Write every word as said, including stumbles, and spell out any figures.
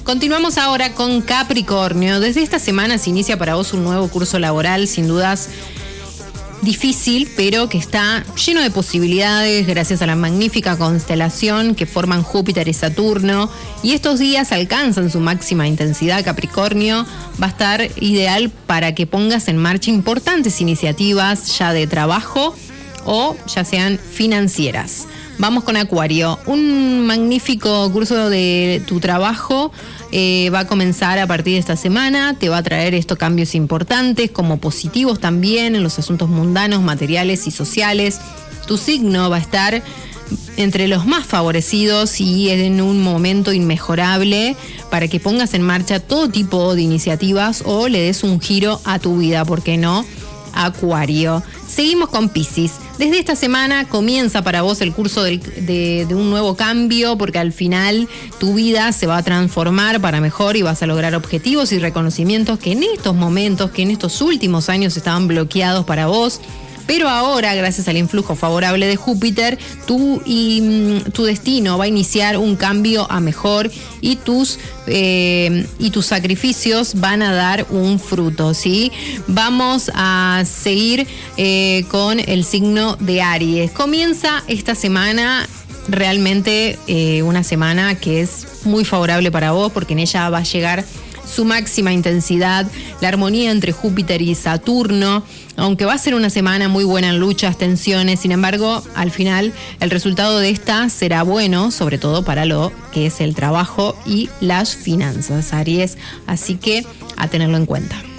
Continuamos ahora con Capricornio. Desde esta semana se inicia para vos un nuevo curso laboral, sin dudas difícil, pero que está lleno de posibilidades gracias a la magnífica constelación que forman Júpiter y Saturno. Y estos días alcanzan su máxima intensidad. Capricornio va a estar ideal para que pongas en marcha importantes iniciativas ya de trabajo o ya sean financieras. Vamos con Acuario. Un magnífico curso de tu trabajo eh, va a comenzar a partir de esta semana. Te va a traer estos cambios importantes, como positivos también en los asuntos mundanos, materiales y sociales. Tu signo va a estar entre los más favorecidos y en un momento inmejorable para que pongas en marcha todo tipo de iniciativas o le des un giro a tu vida, ¿por qué no? Acuario. Seguimos con Piscis. Desde esta semana comienza para vos el curso del, de, de un nuevo cambio, porque al final tu vida se va a transformar para mejor y vas a lograr objetivos y reconocimientos que en estos momentos, que en estos últimos años estaban bloqueados para vos. Pero ahora, gracias al influjo favorable de Júpiter, tu, y, tu destino va a iniciar un cambio a mejor y tus, eh, y tus sacrificios van a dar un fruto, ¿sí? Vamos a seguir eh, con el signo de Aries. Comienza esta semana realmente eh, una semana que es muy favorable para vos, porque en ella va a llegar su máxima intensidad, la armonía entre Júpiter y Saturno, aunque va a ser una semana muy buena en luchas, tensiones, sin embargo, al final el resultado de esta será bueno, sobre todo para lo que es el trabajo y las finanzas, Aries, así que a tenerlo en cuenta.